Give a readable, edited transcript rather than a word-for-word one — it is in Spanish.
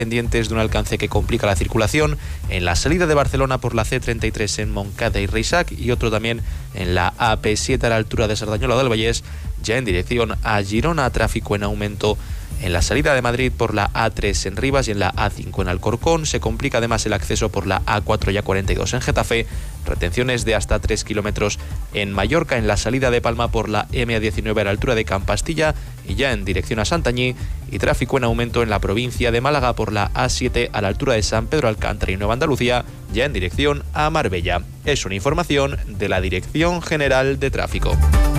pendientes de un alcance que complica la circulación en la salida de Barcelona por la C33 en Montcada y Reixac, y otro también en la AP7 a la altura de Cerdanyola del Vallès, ya en dirección a Girona. Tráfico en aumento en la salida de Madrid por la A3 en Rivas y en la A5 en Alcorcón. Se complica además el acceso por la A4 y A42 en Getafe. Retenciones de hasta 3 kilómetros en Mallorca en la salida de Palma por la MA19 a la altura de Campastilla y ya en dirección a Santañí. Y tráfico en aumento en la provincia de Málaga por la A7 a la altura de San Pedro Alcántara y Nueva Andalucía, ya en dirección a Marbella. Es una información de la Dirección General de Tráfico.